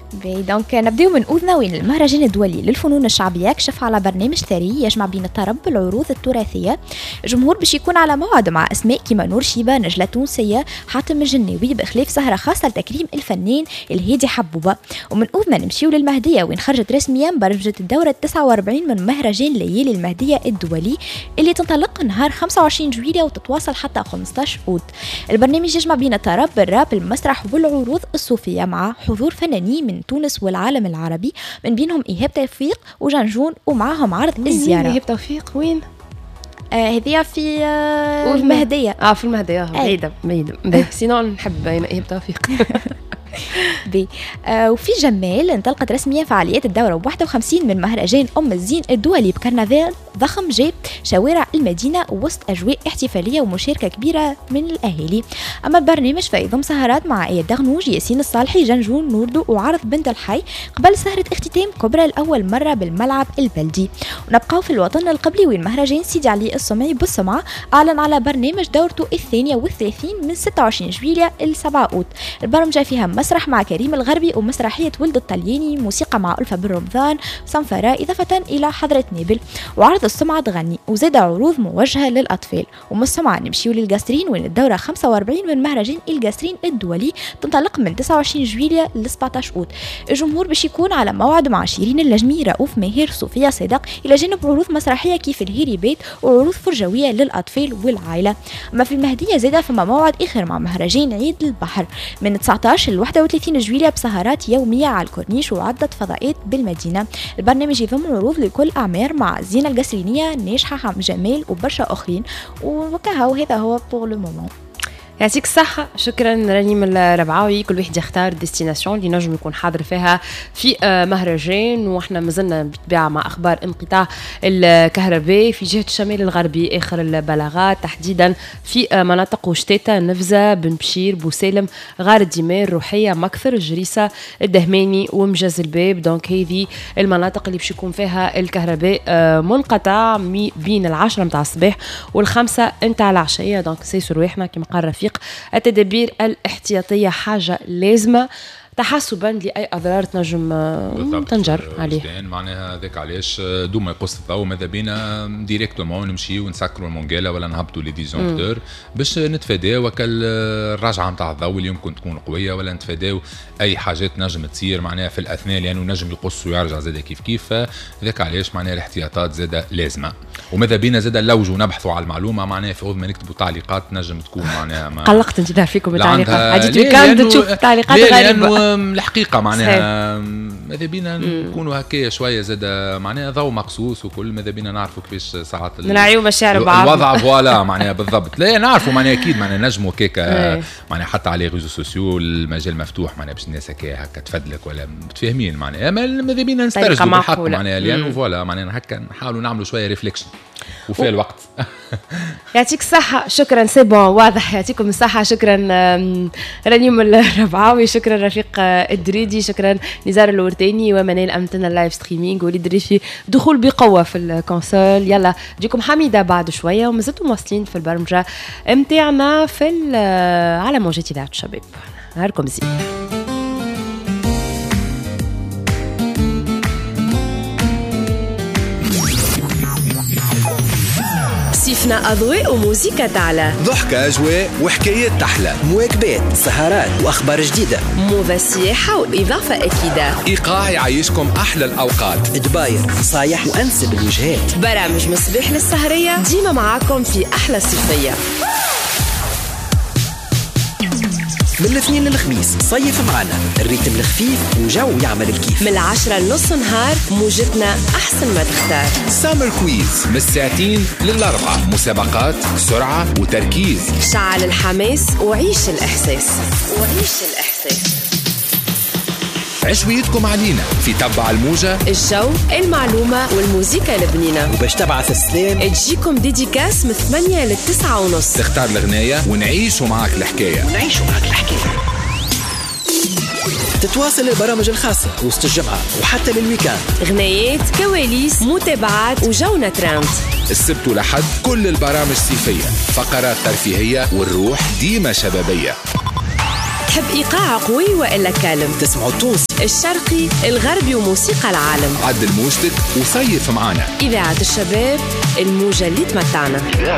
دونك نبداو من أذنة وين المهرجان الدولي للفنون الشعبية كشف على برنامج ثري يجمع بين الطرب والعروض التراثية. الجمهور باش يكون على موعد مع أسماء كيما نور شيبة، نجلة تونسية، حاتم الجناوي، بإخلاف سهرة خاصة لتكريم الفنان الهادي حبوبة. ومن أذنة نمشيو للمهدية وين خرجت رسميا برمجة الدورة 49 من مهرجان ليالي المهدية الدولي اللي تنطلق نهار 25 جويلية وتتواصل حتى 15 أوت. البرنامج يجمع بين الطرب، الراب، المسرح والعروض الصوفية مع حضور فنانين من تونس والعالم العربي، من بينهم إيهاب توفيق وجنجون، ومعهم عرض الزيارة. إيهاب توفيق وين؟ هذه في المهدية. في المهدية بعيدة سينون نحب إيهاب توفيق. وفي جمال انطلقت رسميا فعاليات الدورة 51 من مهرجان أم الزين الدولي بكرنفال ضخم جاب شوارع المدينة وسط أجواء احتفالية ومشاركة كبيرة من الأهالي. أما البرنامج فيضم سهرات مع آية دغنوج، ياسين الصالحي، جنجون، نوردو، وعرض بنت الحي قبل سهرة اختتام كبرى لأول مرة بالملعب البلدي. ونبقاو في الوطن القبلي وين مهرجان سيدي علي السمعي بالسمعة أعلن على برنامج دورته 32 من 26 جويلية ل 7 أوت. البرمجة فيها مسرح مع كريم الغربي ومسرحية ولد الطلياني، موسيقى مع ألفة بن رمضان، صنفرة، إضافة إلى حضرة نابل، وعرض السمعة تغني، وزاد عروض موجهة للأطفال. ومن السمعة نمشيو للجاسترين وين الدورة 45 من مهرجان الجاسترين الدولي تنطلق من 29 جويلية ل 17 أوت. الجمهور باش يكون على موعد مع شيرين اللجمي، رؤوف ماهر، صوفيا صادق، إلى جانب عروض مسرحية كيف الهيريبات وعروض فرجوية للأطفال والعائلة. أما في المهدية زاد فما موعد آخر مع مهرجان عيد البحر من 19 ل 31 جويلية بسهرات يومية على الكورنيش وعدة فضاءات بالمدينة. البرنامج يضم عروض لكل أعمار مع زينة القسرينية، ناجحة، حم جمال، وبرشا أخرين. وهذا هو بور لو مومون. يعطيك الصحة. شكرا رنيم الربعاوي. كل واحد يختار ديستيناسيون اللي نجم يكون حاضر فيها في مهرجان. واحنا مازلنا بالطبيعة مع أخبار انقطاع الكهرباء في جهة الشمال الغربي. آخر البلاغات تحديدا في مناطق وشتاتة، نفزة، بن بشير، بوسالم، غار الدمار، روحية، مكثر، الجريسة، الدهماني، ومجاز الباب. دونك هذه المناطق اللي باش يكون فيها الكهرباء منقطع بين 10 متاع الصباح و5 متاع العشية. دونك سيسوا رواحنا كما قال رفيق، التدابير الاحتياطية حاجة لازمة تحسبا لأي أضرار تنجم تنجر عليه. معناها ذاك علاش دوما يقص الضوء ماذا بينا ديريكتومون نمشيو ونسكروا المونجالة ولا نهبطوا لي ديزونكتور باش نتفاداو وكال الرجعة متاع الضوء اللي يمكن تكون قوية، ولا نتفاداو أي حاجات نجم تصير معناها في الأثناء لأنه نجم يقص ويرجع زاد كيف. ذاك علاش معناها الاحتياطات زاد لازمة. وماذا بينا زاد نلوجوا نبحثوا على المعلومة معناها في ما نكتبوا تعليقات نجم تكون معناها قلقت انت فيكم التعليقات عجيت ويكاند تشوف تعليقات غريبة. الحقيقة معناها ماذا بينا نكونوا هكايا شوية زاد معناها ضوء مقصوص وكل ماذا بينا نعرفوا كيفاش ساعات نراعيو مشاعر بعض الوضع فوالا معناها بالضبط. لا نعرفوا معناها أكيد معناها نجموا كيكا معناها حتى على ريزو سوسيو المجال مفتوح معناها باش الناس هكا تفدلك ولا متفاهمين معناها ماذا بينا نسترجعوا بالحق معناها لأنه فوالا معناها هكا نحاولوا نعملوا شوية ريفليكشن وفي الوقت. يعطيك الصحة. شكرا سيبون واضح. يعطيكم الصحة. شكرا رنيم الربعاوي، شكرا رفيق الدريدي، شكرا نزار الورتاني ومنال أمتنا اللايف ستريمينج وليد الريفي دخول بقوة في الكونسول. يلا جيكم حميدة بعد شوية ومازلتوا مواصلين في البرمجة امتعنا في على موجات إذاعة الشباب. نهاركم زين. صيفنا أضواء وموسيقى تعلى، ضحكة أجواء وحكايات تحلى، مواكبات، سهرات وأخبار جديدة، موضة، سياحة وإضافة أكيدة، إيقاع يعيشكم أحلى الأوقات، دباير، صايح وأنسب الوجهات، برامج من الصباح للسهرية ديما معاكم في أحلى الصيفية. من الاثنين للخميس صيف معنا، الريتم الخفيف وجو يعمل الكيف. من 10 لنص نهار موجتنا أحسن ما تختار. سامر كويز من 2 ل4، مسابقات، سرعة وتركيز. شعل الحماس وعيش الإحساس. عشويتكم علينا في تبع الموجة، الجو، المعلومة والموسيقى البنينة. وباش تبعث السلام تجيكم ديديكاس من 8 ل 9:30. تختار الغناية ونعيشوا معك الحكاية. تتواصل البرامج الخاصة وسط الجمعة وحتى للويكاند. غنايات، كواليس، متابعات وجونا ترند. السبت ولحد كل البرامج صيفية، فقرات ترفيهية والروح ديما شبابية. تحب إيقاع قوي وإلا كالم؟ تسمعوا التونسي الشرقي الغربي وموسيقى العالم. عدل موجتك وصيف معانا. إذاعة الشباب، الموجة اللي تمتعنا.